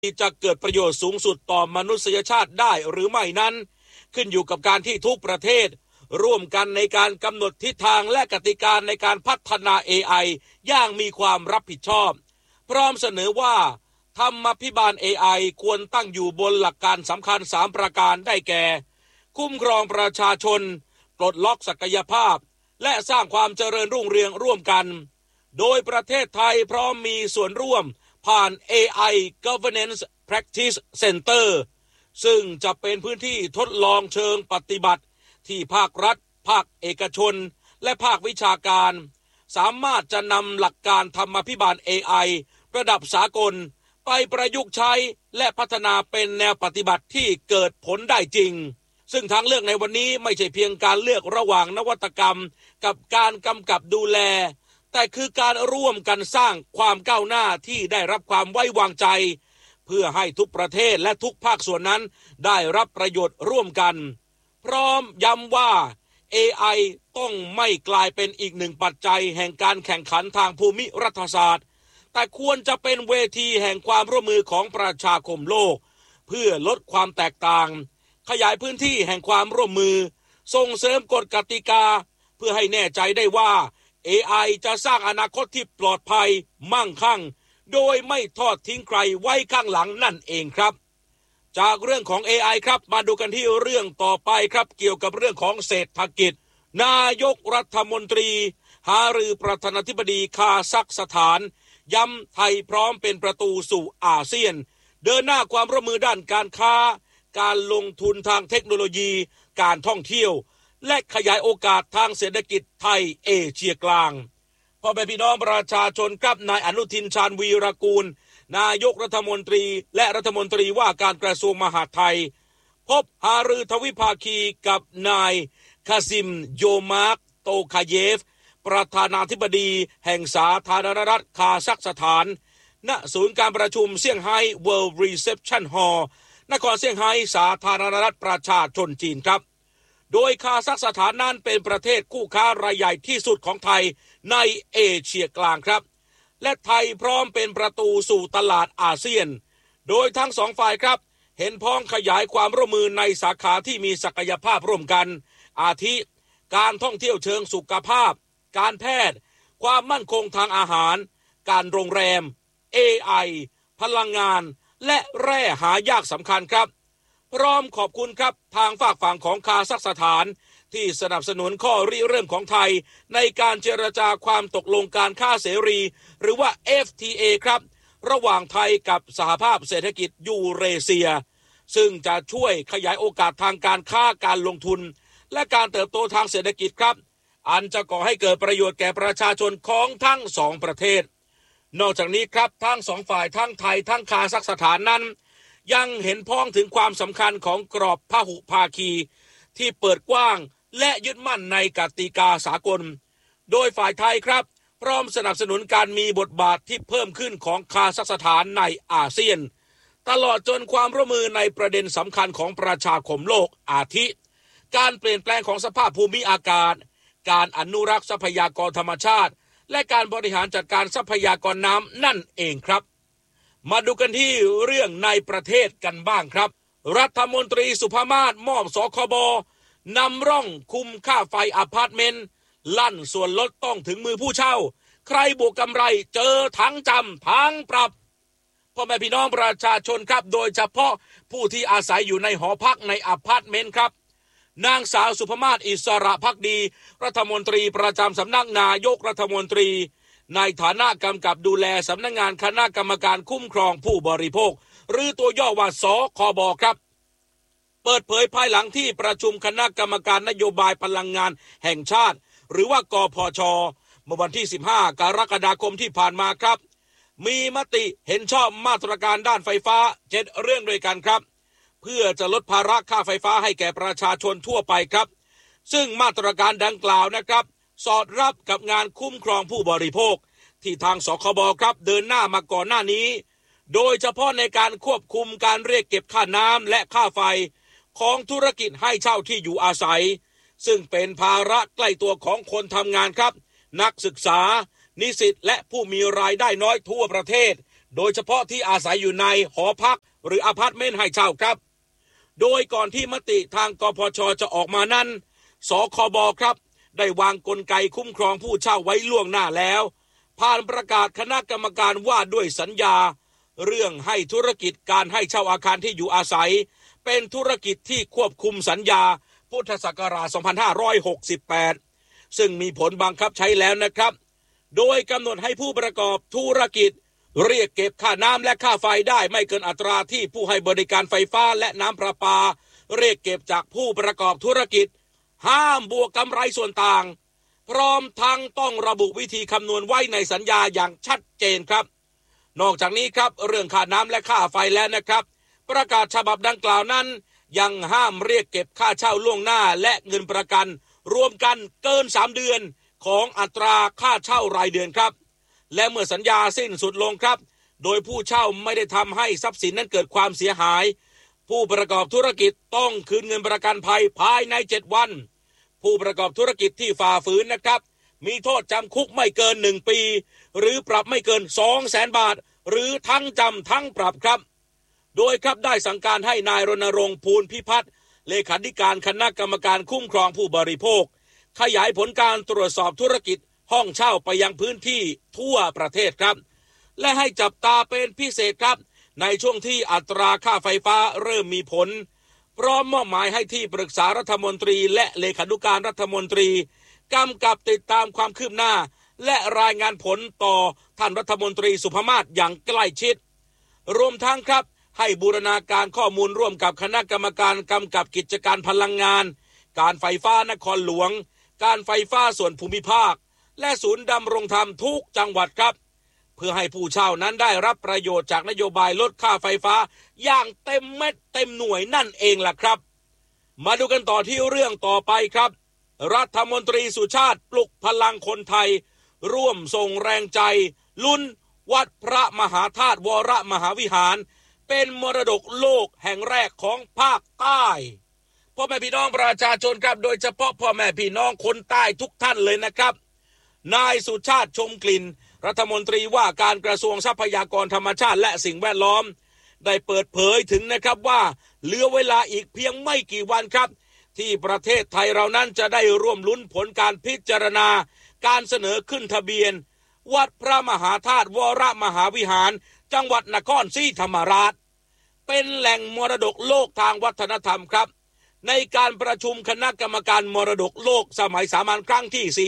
ที่จะเกิดประโยชน์สูงสุดต่อมนุษยชาติได้หรือไม่นั้นขึ้นอยู่กับการที่ทุกประเทศร่วมกันในการกำหนดทิศทางและกติกาในการพัฒนา AI อย่างมีความรับผิดชอบพร้อมเสนอว่าธรรมาภิบาล AI ควรตั้งอยู่บนหลักการสำคัญ3ประการได้แก่คุ้มครองประชาชนปลดล็อกศักยภาพและสร้างความเจริญรุ่งเรืองร่วมกันโดยประเทศไทยพร้อมมีส่วนร่วมผ่าน AI Governance Practice Center ซึ่งจะเป็นพื้นที่ทดลองเชิงปฏิบัติที่ภาครัฐภาคเอกชนและภาควิชาการสามารถจะนำหลักการธรรมาภิบาล AI ระดับสากลไปประยุกต์ใช้และพัฒนาเป็นแนวปฏิบัติที่เกิดผลได้จริงซึ่งทางเลือกในวันนี้ไม่ใช่เพียงการเลือกระหว่างนวัตกรรมกับการกำกับดูแลแต่คือการร่วมกันสร้างความก้าวหน้าที่ได้รับความไว้วางใจเพื่อให้ทุกประเทศและทุกภาคส่วนนั้นได้รับประโยชน์ร่วมกันพร้อมย้ำว่า AI ต้องไม่กลายเป็นอีกหนึ่งปัจจัยแห่งการแข่งขันทางภูมิรัฐศาสตร์แต่ควรจะเป็นเวทีแห่งความร่วมมือของประชาคมโลกเพื่อลดความแตกต่างขยายพื้นที่แห่งความร่วมมือส่งเสริมกฎกติกาเพื่อให้แน่ใจได้ว่า AI จะสร้างอนาคตที่ปลอดภัยมั่งคั่งโดยไม่ทอดทิ้งใครไว้ข้างหลังนั่นเองครับจากเรื่องของ AI ครับมาดูกันที่เรื่องต่อไปครับเกี่ยวกับเรื่องของเศรษฐกิจนายกรัฐมนตรีหารือประธานาธิบดีคาซัคสถานย้ำไทยพร้อมเป็นประตูสู่อาเซียนเดินหน้าความร่วมมือด้านการค้าการลงทุนทางเทคโนโลยีการท่องเที่ยวและขยายโอกาสทางเศรษฐกิจไทยเอเชียกลางพ่อแม่พี่น้องประชาชนครับนายอนุทินชาญวีรกูลนายกรัฐมนตรีและรัฐมนตรีว่าการกระทรวงมหาดไทยพบหารือทวิภาคีกับนายคาซิมโยมาร์กโตคาเยฟประธานาธิบดีแห่งสาธารณรัฐคาซัคสถานณศูนย์การประชุมเซี่ยงไฮ้ World Reception Hall นครเซี่ยงไฮ้สาธารณรัฐประชาชนจีนครับโดยคาซัคสถานนั้นเป็นประเทศคู่ค้ารายใหญ่ที่สุดของไทยในเอเชียกลางครับและไทยพร้อมเป็นประตูสู่ตลาดอาเซียนโดยทั้งสองฝ่ายครับเห็นพ้องขยายความร่วมมือในสาขาที่มีศักยภาพร่วมกันอาทิการท่องเที่ยวเชิงสุขภาพการแพทย์ความมั่นคงทางอาหารการโรงแรม AI พลังงานและแร่หายากสำคัญครับพร้อมขอบคุณครับทางฝากฝั่งของคาซัคสถานที่สนับสนุนข้อริเริ่มของไทยในการเจรจาความตกลงการค้าเสรีหรือว่า FTA ครับระหว่างไทยกับสหภาพเศรษฐกิจยูเรเซียซึ่งจะช่วยขยายโอกาสทางการค้าการลงทุนและการเติบโตทางเศรษฐกิจครับอันจะก่อให้เกิดประโยชน์แก่ประชาชนของทั้งสองประเทศนอกจากนี้ครับทั้งสองฝ่ายทั้งไทยทั้งคาซัคสถานนั้นยังเห็นพ้องถึงความสำคัญของกรอบพหุภาคีที่เปิดกว้างและยึดมั่นในกติกาสากลโดยฝ่ายไทยครับพร้อมสนับสนุนการมีบทบาทที่เพิ่มขึ้นของคาซัคสถานในอาเซียนตลอดจนความร่วมมือในประเด็นสำคัญของประชาคมโลกอาทิการเปลี่ยนแปลงของสภาพภูมิอากาศการอนุรักษ์ทรัพยากรธรรมชาติและการบริหารจัดการทรัพยากรน้ำนั่นเองครับมาดูกันที่เรื่องในประเทศกันบ้างครับรัฐมนตรีสุภมาศมอบสคบนำร่องคุมค่าไฟอพาร์ตเมนต์ลั่นส่วนลดต้องถึงมือผู้เช่าใครบวกกำไรเจอทั้งจำทั้งปรับพ่อแม่พี่น้องประชาชนครับโดยเฉพาะผู้ที่อาศัยอยู่ในหอพักในอพาร์ตเมนต์ครับนางสาวสุภมาศอิสระภักดีรัฐมนตรีประจำสำนักนายกรัฐมนตรีในฐานะกำกับดูแลสำนักงานคณะกรรมการคุ้มครองผู้บริโภคหรือตัวย่อว่าสคบครับเปิดเผยภายหลังที่ประชุมคณะกรรมการนโยบายพลังงานแห่งชาติหรือว่ากพช.เมื่อวันที่15กรกฎาคมที่ผ่านมาครับมีมติเห็นชอบมาตรการด้านไฟฟ้า7เรื่องด้วยกันครับเพื่อจะลดภาระค่าไฟฟ้าให้แก่ประชาชนทั่วไปครับซึ่งมาตรการดังกล่าวนะครับสอดรับกับงานคุ้มครองผู้บริโภคที่ทางสคบครับเดินหน้ามาก่อนหน้านี้โดยเฉพาะในการควบคุมการเรียกเก็บค่าน้ำและค่าไฟของธุรกิจให้เช่าที่อยู่อาศัยซึ่งเป็นภาระใกล้ตัวของคนทำงานครับนักศึกษานิสิตและผู้มีรายได้น้อยทั่วประเทศโดยเฉพาะที่อาศัยอยู่ในหอพักหรืออพาร์ตเมนต์ให้เช่าครับโดยก่อนที่มติทางกพช.จะออกมานั้นสคบ.ครับได้วางกลไกคุ้มครองผู้เช่าไว้ล่วงหน้าแล้วผ่านประกาศคณะกรรมการว่าด้วยสัญญาเรื่องให้ธุรกิจการให้เช่าอาคารที่อยู่อาศัยเป็นธุรกิจที่ควบคุมสัญญาพุทธศักราช 2568 ซึ่งมีผลบังคับใช้แล้วนะครับโดยกำหนดให้ผู้ประกอบธุรกิจเรียกเก็บค่าน้ำและค่าไฟได้ไม่เกินอัตราที่ผู้ให้บริการไฟฟ้าและน้ำประปาเรียกเก็บจากผู้ประกอบธุรกิจห้ามบวกกำไรส่วนต่างพร้อมทั้งต้องระบุวิธีคำนวณไว้ในสัญญาอย่างชัดเจนครับนอกจากนี้ครับเรื่องค่าน้ำและค่าไฟแล้วนะครับประกาศฉบับดังกล่าวนั้นยังห้ามเรียกเก็บค่าเช่าล่วงหน้าและเงินประกันรวมกันเกิน3 เดือนของอัตราค่าเช่ารายเดือนครับและเมื่อสัญญาสิ้นสุดลงครับโดยผู้เช่าไม่ได้ทำให้ทรัพย์สินนั้นเกิดความเสียหายผู้ประกอบธุรกิจต้องคืนเงินประกันภัยภายใน7 วันผู้ประกอบธุรกิจที่ฝ่าฝืนนะครับมีโทษจำคุกไม่เกิน1 ปีหรือปรับไม่เกิน 200,000 บาทหรือทั้งจำทั้งปรับครับโดยครับได้สั่งการให้นายรณรงค์ภูลพิพัฒน์เลขาธิการคณะกรรมการคุ้มครองผู้บริโภคขยายผลการตรวจสอบธุรกิจห้องเช่าไปยังพื้นที่ทั่วประเทศครับและให้จับตาเป็นพิเศษครับในช่วงที่อัตราค่าไฟฟ้าเริ่มมีผลพร้อมมอบหมายให้ที่ปรึกษารัฐมนตรีและเลขานุการรัฐมนตรีกำกับติดตามความคืบหน้าและรายงานผลต่อท่านรัฐมนตรีสุภมาศอย่างใกล้ชิดรวมทั้งครับให้บูรณาการข้อมูลร่วมกับคณะกรรมการกำกับกิจการพลังงานการไฟฟ้านครหลวงการไฟฟ้าส่วนภูมิภาคและศูนย์ดำรงธรรมทุกจังหวัดครับเพื่อให้ผู้เช่านั้นได้รับประโยชน์จากนโยบายลดค่าไฟฟ้าอย่างเต็มเม็ดเต็มหน่วยนั่นเองล่ะครับมาดูกันต่อที่เรื่องต่อไปครับรัฐมนตรีสุชาติปลุกพลังคนไทยร่วมส่งแรงใจลุ้นวัดพระมหาธาตุวรมหาวิหารเป็นมรดกโลกแห่งแรกของภาคใต้พ่อแม่พี่น้องประชาชนครับโดยเฉพาะพ่อแม่พี่น้องคนใต้ทุกท่านเลยนะครับนายสุชาติชมกลิ่นรัฐมนตรีว่าการกระทรวงทรัพยากรธรรมชาติและสิ่งแวดล้อมได้เปิดเผยถึงนะครับว่าเหลือเวลาอีกเพียงไม่กี่วันครับที่ประเทศไทยเรานั้นจะได้ร่วมลุ้นผลการพิจารณาการเสนอขึ้นทะเบียนวัดพระมหาธาตุวรมหาวิหารจังหวัดนครศรีธรรมราชเป็นแหล่งมรดกโลกทางวัฒนธรรมครับในการประชุมคณะกรรมการมรดกโลกสมัยสามัญครั้งที่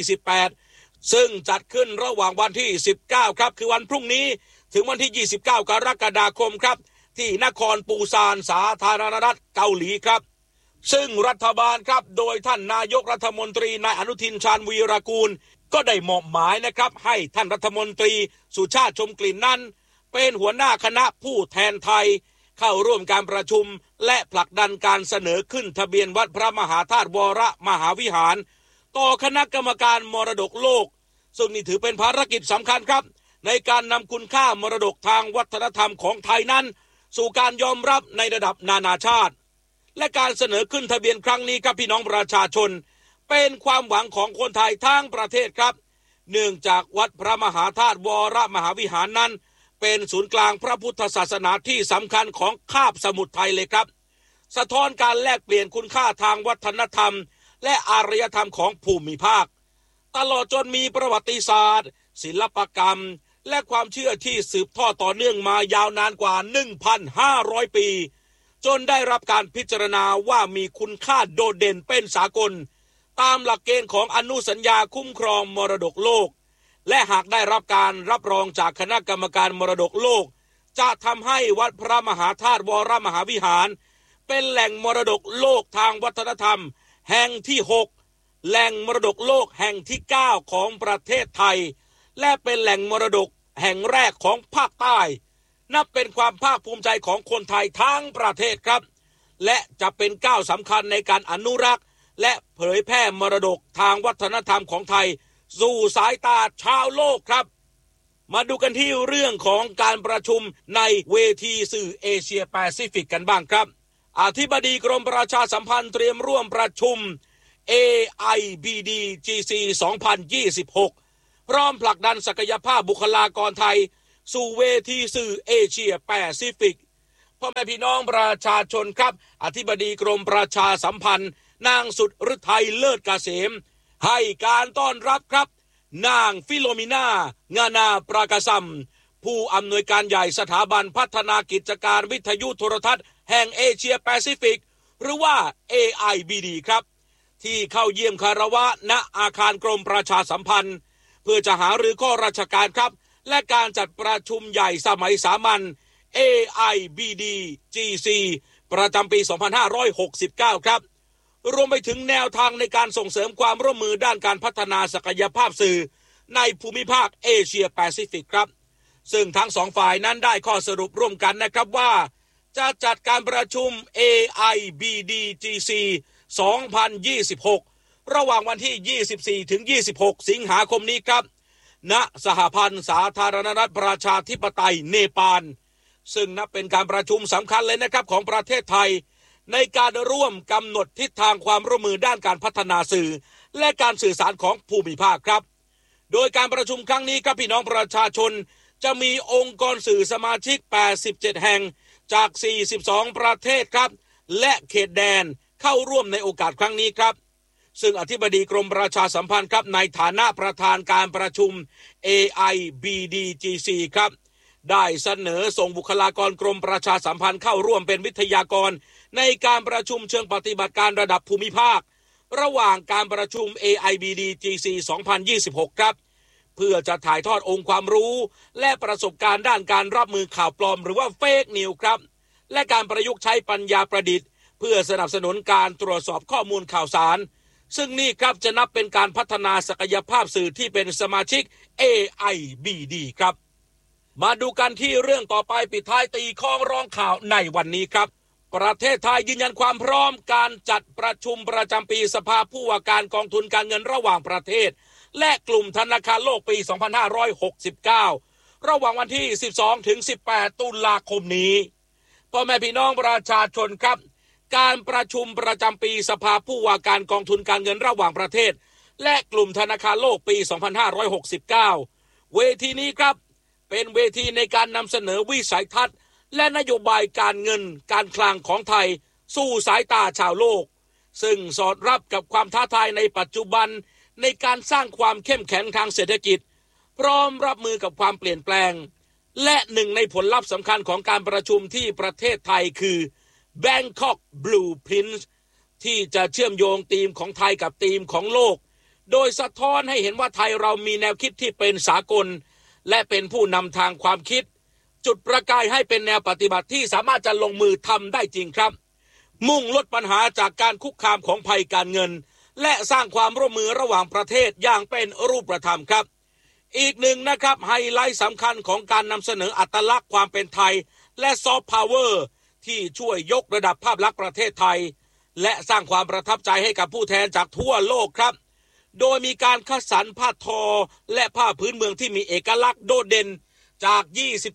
48ซึ่งจัดขึ้นระหว่างวันที่19ครับคือวันพรุ่งนี้ถึงวันที่29กรกฎาคมครับที่นครปูซานสาธารณรัฐเกาหลีครับซึ่งรัฐบาลครับโดยท่านนายกรัฐมนตรีนายอนุทินชาญวีรกูลก็ได้มอบหมายนะครับให้ท่านรัฐมนตรีสุชาติชมกลิ่นนั้นเป็นหัวหน้าคณะผู้แทนไทยเข้าร่วมการประชุมและผลักดันการเสนอขึ้นทะเบียนวัดพระมหาธาตุวรมหาวิหารต่อคณะกรรมการมรดกโลกซึ่งนี่ถือเป็นภารกิจสำคัญครับในการนำคุณค่ามรดกทางวัฒนธรรมของไทยนั้นสู่การยอมรับในระดับนานาชาติและการเสนอขึ้นทะเบียนครั้งนี้ครับพี่น้องประชาชนเป็นความหวังของคนไทยทั้งประเทศครับเนื่องจากวัดพระมหาธาตุวรมหาวิหารนั้นเป็นศูนย์กลางพระพุทธศาสนาที่สำคัญของคาบสมุทรไทยเลยครับสะท้อนการแลกเปลี่ยนคุณค่าทางวัฒนธรรมและอารยธรรมของภูมิภาคตลอดจนมีประวัติศาสตร์ศิลปกรรมและความเชื่อที่สืบทอดต่อเนื่องมายาวนานกว่า 1,500 ปีจนได้รับการพิจารณาว่ามีคุณค่าโดดเด่นเป็นสากลตามหลักเกณฑ์ของอนุสัญญาคุ้มครองมรดกโลกและหากได้รับการรับรองจากคณะกรรมการมรดกโลกจะทำให้วัดพระมหาธาตุวรมหาวิหารเป็นแหล่งมรดกโลกทางวัฒนธรรมแห่งที่6แหล่งมรดกโลกแห่งที่9ของประเทศไทยและเป็นแหล่งมรดกแห่งแรกของภาคใต้นับเป็นความภาคภูมิใจของคนไทยทั้งประเทศครับและจะเป็นก้าวสำคัญในการอนุรักษ์และเผยแพร่มรดกทางวัฒนธรรมของไทยสู่สายตาชาวโลกครับมาดูกันที่เรื่องของการประชุมในเวทีสื่อเอเชียแปซิฟิกกันบ้างครับอธิบดีกรมประชาสัมพันธ์เตรียมร่วมประชุม AIBD GC 2026พร้อมผลักดันศักยภาพบุคลากรไทยสู่เวทีสื่อเอเชียแปซิฟิกพ่อแม่พี่น้องประชาชนครับอธิบดีกรมประชาสัมพันธ์นางสุดฤทัยเลิศเกษมให้การต้อนรับครับนางฟิโลมิน่างานาปรากซัมผู้อำนวยการใหญ่สถาบันพัฒนากิจการวิทยุโทรทัศน์แห่งเอเชียแปซิฟิกหรือว่า AIBD ครับที่เข้าเยี่ยมคารวะณอาคารกรมประชาสัมพันธ์เพื่อจะหารือข้อราชการครับและการจัดประชุมใหญ่สมัยสามัญ AIBD GC ประจำปี 2569 ครับรวมไปถึงแนวทางในการส่งเสริมความร่วมมือด้านการพัฒนาศักยภาพสื่อในภูมิภาคเอเชียแปซิฟิกครับซึ่งทั้งสองฝ่ายนั้นได้ข้อสรุปร่วมกันนะครับว่าจะจัดการประชุม AIBD GC 2026 ระหว่างวันที่ 24 ถึง 26 สิงหาคมนี้ครับณสหพันธ์สาธารณรัฐประชาธิปไตยเนปาลซึ่งนับเป็นการประชุมสำคัญเลยนะครับของประเทศไทยในการร่วมกำหนดทิศทางความร่วมมือด้านการพัฒนาสื่อและการสื่อสารของภูมิภาคครับโดยการประชุมครั้งนี้ครับพี่น้องประชาชนจะมีองค์กรสื่อสมาชิก 87 แห่งจาก 42 ประเทศครับและเขตแดนเข้าร่วมในโอกาสครั้งนี้ครับซึ่งอธิบดีกรมประชาสัมพันธ์ครับในฐานะประธานการประชุม AIBDGC ครับได้เสนอส่งบุคลากรกรมประชาสัมพันธ์เข้าร่วมเป็นวิทยากรในการประชุมเชิงปฏิบัติการระดับภูมิภาคระหว่างการประชุม AIBDGC 2026 ครับเพื่อจะถ่ายทอดองค์ความรู้และประสบการณ์ด้านการรับมือข่าวปลอมหรือว่าเฟกนิวส์ครับและการประยุกต์ใช้ปัญญาประดิษฐ์เพื่อสนับสนุนการตรวจสอบข้อมูลข่าวสารซึ่งนี่ครับจะนับเป็นการพัฒนาศักยภาพสื่อที่เป็นสมาชิก AIBD ครับมาดูกันที่เรื่องต่อไปปิดท้ายตีข้องร้องข่าวในวันนี้ครับประเทศไทยยืนยันความพร้อมการจัดประชุมประจำปีสภาผู้ว่าการกองทุนการเงินระหว่างประเทศและกลุ่มธนาคารโลกปี 2569 ระหว่างวันที่ 12 ถึง 18 ตุลาคมนี้พ่อแม่พี่น้องประชาชนครับการประชุมประจำปีสภาผู้ว่าการกองทุนการเงินระหว่างประเทศและกลุ่มธนาคารโลกปี 2569 เวทีนี้ครับเป็นเวทีในการนำเสนอวิสัยทัศน์และนโยบายการเงินการคลังของไทยสู่สายตาชาวโลกซึ่งสอดรับกับความท้าทายในปัจจุบันในการสร้างความเข้มแข็งทางเศรษฐกิจพร้อมรับมือกับความเปลี่ยนแปลงและหนึ่งในผลลัพธ์สำคัญของการประชุมที่ประเทศไทยคือ Bangkok Blueprint ที่จะเชื่อมโยงธีมของไทยกับธีมของโลกโดยสะท้อนให้เห็นว่าไทยเรามีแนวคิดที่เป็นสากลและเป็นผู้นำทางความคิดจุดประกายให้เป็นแนวปฏิบัติที่สามารถจะลงมือทำได้จริงครับมุ่งลดปัญหาจากการคุกคามของภัยการเงินและสร้างความร่วมมือระหว่างประเทศอย่างเป็นรูปธรรมครับอีกหนึ่งนะครับไฮไลท์สำคัญของการนำเสนออัตลักษณ์ความเป็นไทยและซอฟต์พาวเวอร์ที่ช่วยยกระดับภาพลักษณ์ประเทศไทยและสร้างความประทับใจให้กับผู้แทนจากทั่วโลกครับโดยมีการคัดสรรผ้าทอและผ้าพื้นเมืองที่มีเอกลักษณ์โดดเด่นจาก